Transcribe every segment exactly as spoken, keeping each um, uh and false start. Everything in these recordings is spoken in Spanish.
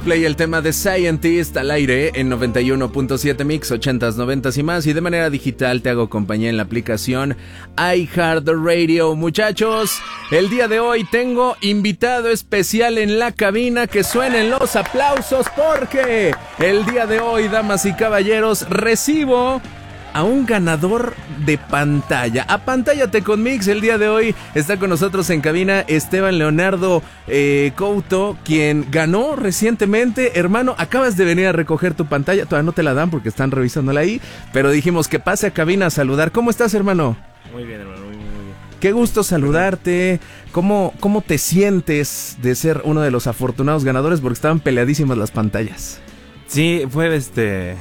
Play el tema de Scientist al aire en noventa y uno punto siete Mix, ochentas, noventas y más. Y de manera digital te hago compañía en la aplicación iHeartRadio. Muchachos, el día de hoy tengo invitado especial en la cabina. Que suenen los aplausos porque el día de hoy, damas y caballeros, recibo a un ganador de pantalla. Apantallate con Mix. El día de hoy está con nosotros en cabina Esteban Leonardo eh, Couto, quien ganó recientemente. Hermano, acabas de venir a recoger tu pantalla. Todavía no te la dan porque están revisándola ahí, pero dijimos que pase a cabina a saludar. ¿Cómo estás, hermano? Muy bien, hermano, muy, muy bien. Qué gusto saludarte. ¿Cómo, cómo te sientes de ser uno de los afortunados ganadores? Porque estaban peleadísimas las pantallas. Sí, fue este...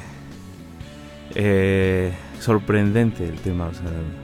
Eh, sorprendente el tema, o sea,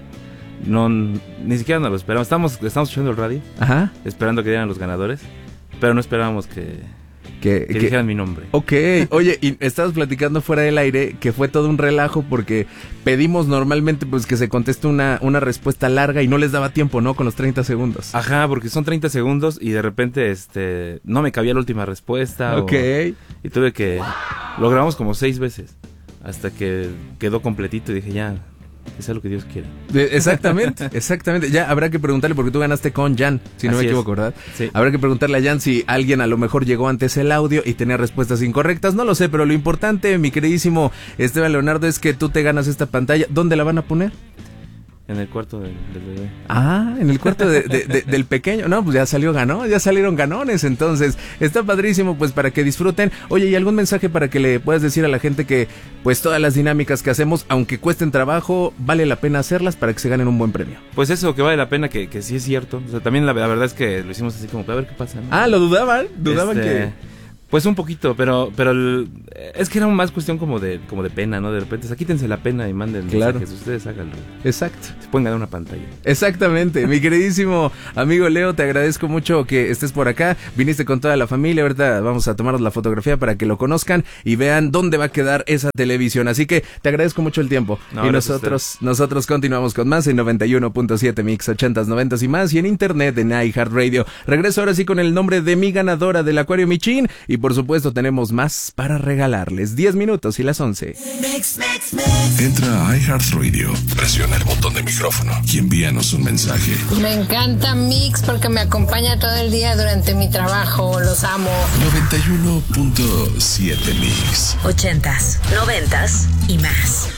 no, ni siquiera nos lo esperamos. Estamos, estamos escuchando el radio, ajá, esperando que dieran los ganadores, pero no esperábamos que, que, que, que dijeran mi nombre. Ok, oye, y estabas platicando fuera del aire que fue todo un relajo porque pedimos normalmente pues que se conteste una, una respuesta larga y no les daba tiempo, ¿no? Con los treinta segundos. Ajá, porque son treinta segundos y de repente este no me cabía la última respuesta. Ok. O, y tuve que... Lo grabamos como seis veces. Hasta que quedó completito y dije, ya, que sea lo que Dios quiera. Exactamente, exactamente. Ya habrá que preguntarle, porque tú ganaste con Jan, si no Así me equivoco, es. ¿verdad? Sí. Habrá que preguntarle a Jan si alguien a lo mejor llegó antes el audio y tenía respuestas incorrectas. No lo sé, pero lo importante, mi queridísimo Esteban Leonardo, es que tú te ganas esta pantalla. ¿Dónde la van a poner? En el cuarto del, del bebé. Ah, en el cuarto de, de, de, del pequeño. No, pues ya salió ganón, ya salieron ganones. Entonces, está padrísimo, pues para que disfruten. Oye, ¿y algún mensaje para que le puedas decir a la gente que, pues todas las dinámicas que hacemos, aunque cuesten trabajo, vale la pena hacerlas para que se ganen un buen premio? Pues eso, que vale la pena, que, que sí es cierto. O sea, también la, la verdad es que lo hicimos así como, a ver qué pasa, ¿no? Ah, ¿lo dudaban? ¿Dudaban este... que...? Pues un poquito, pero pero el, es que era más cuestión como de como de pena, ¿no? De repente, o sea, quítense la pena y manden claro. mensajes, ustedes háganlo. Exacto. Se pueden ganar una pantalla. Exactamente, mi queridísimo amigo Leo, te agradezco mucho que estés por acá. Viniste con toda la familia, ahorita vamos a tomarnos la fotografía para que lo conozcan y vean dónde va a quedar esa televisión. Así que te agradezco mucho el tiempo. No, y nosotros nosotros continuamos con más en noventa y uno punto siete Mix, ochentas, noventas y más, y en internet en iHeartRadio. Regreso ahora sí con el nombre de mi ganadora del Acuario Michin, y por supuesto tenemos más para regalarles. diez minutos y las once. Mix, mix, mix. Entra a iHeartRadio, presiona el botón de micrófono y envíanos un mensaje. Me encanta Mix porque me acompaña todo el día durante mi trabajo. Los amo. noventa y uno punto siete Mix. Ochentas, noventas y más.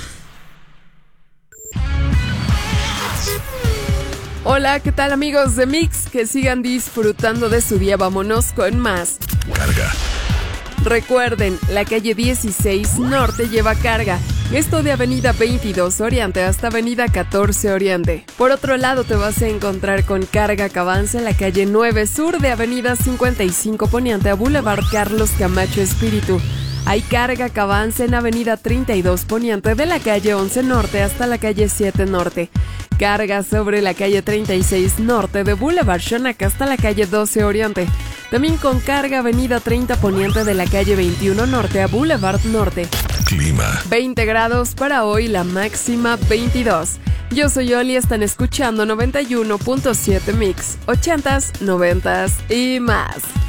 Hola, ¿qué tal, amigos de Mix? Que sigan disfrutando de su día. Vámonos con más. Carga. Recuerden, la calle dieciséis Norte lleva carga. Esto de Avenida veintidós Oriente hasta Avenida catorce Oriente. Por otro lado, te vas a encontrar con carga que avanza en la calle nueve Sur de Avenida cincuenta y cinco Poniente a Boulevard Carlos Camacho Espíritu. Hay carga que avanza en Avenida treinta y dos Poniente de la calle once Norte hasta la calle siete Norte. Carga sobre la calle treinta y seis Norte de Boulevard Xonaca hasta la calle doce Oriente. También con carga Avenida treinta Poniente de la calle veintiuno Norte a Boulevard Norte. Clima. veinte grados para hoy, la máxima veintidós. Yo soy Oli, están escuchando noventa y uno punto siete Mix, ochentas, noventas y más.